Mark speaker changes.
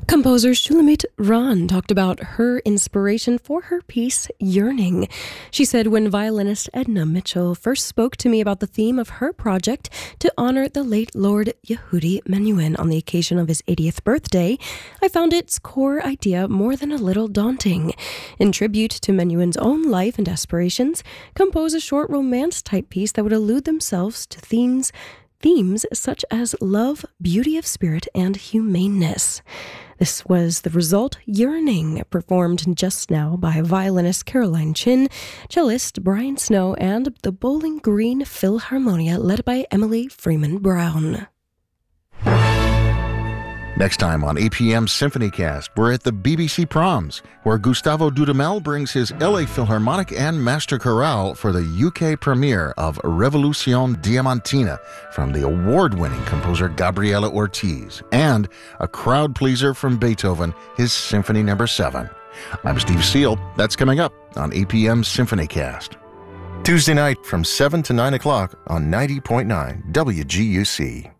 Speaker 1: Composer Shulamit Ron talked about her inspiration for her piece, Yearning. She said, when violinist Edna Mitchell first spoke to me about the theme of her project to honor the late Lord Yehudi Menuhin on the occasion of his 80th birthday, I found its core idea more than a little daunting. In tribute to Menuhin's own life and aspirations, compose a short romance-type piece that would allude themselves to themes such as love, beauty of spirit, and humaneness. This was the result, Yearning, performed just now by violinist Caroline Chin, cellist Brian Snow, and the Bowling Green Philharmonia led by Emily Freeman Brown.
Speaker 2: Next time on APM SymphonyCast, we're at the BBC Proms, where Gustavo Dudamel brings his LA Philharmonic and Master Chorale for the UK premiere of Revolution Diamantina from the award-winning composer Gabriela Ortiz, and a crowd pleaser from Beethoven, his Symphony No. 7. I'm Steve Seal. That's coming up on APM SymphonyCast. Tuesday night from 7 to 9 o'clock on 90.9 WGUC.